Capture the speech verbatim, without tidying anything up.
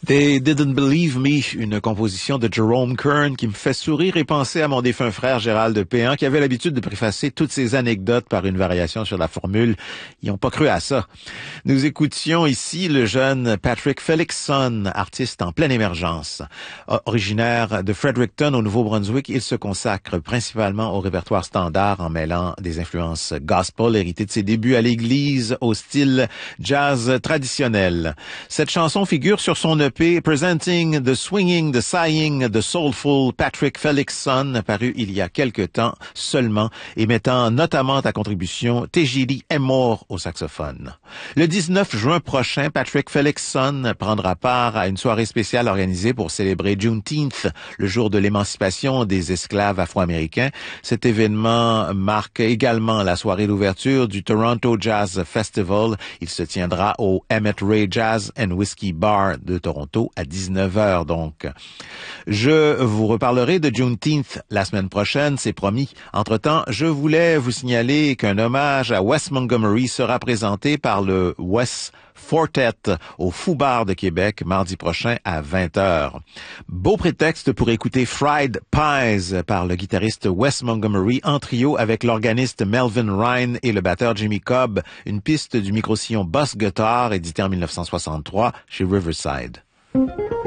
They Didn't Believe Me, une composition de Jerome Kern qui me fait sourire et penser à mon défunt frère Gérald de Péan qui avait l'habitude de préfacer toutes ses anecdotes par une variation sur la formule « Ils n'ont pas cru à ça ». Nous écoutions ici le jeune Patrick Felixson, artiste en pleine émergence. Originaire de Fredericton au Nouveau-Brunswick, il se consacre principalement au répertoire standard en mêlant des influences gospel héritées de ses débuts à l'église au style jazz traditionnel. Cette chanson figure sur son E P Presenting the Swinging, the Sighing, the Soulful Patrick Felixson, paru il y a quelque temps seulement et mettant notamment à contribution Tejili Emor au saxophone. Le dix-neuf juin prochain, Patrick Felixson prendra part à une soirée spéciale organisée pour célébrer Juneteenth, le jour de l'émancipation des esclaves afro-américains. Cet événement marque également la soirée d'ouverture du Toronto Jazz Festival. Il se tiendra au Emmett Ray Jazz and Whiskey Bar de Toronto à dix-neuf heures donc. Je vous reparlerai de Juneteenth la semaine prochaine, c'est promis. Entre-temps, je voulais vous signaler qu'un hommage à Wes Montgomery sera présenté par le Wes Fortet au Fou Bar de Québec mardi prochain à vingt heures. Beau prétexte pour écouter Fried Pies par le guitariste Wes Montgomery en trio avec l'organiste Melvin Ryan et le batteur Jimmy Cobb, une piste du micro-sillon Boss Guitar édité en mille neuf cent soixante-trois chez Riverside. Thank you.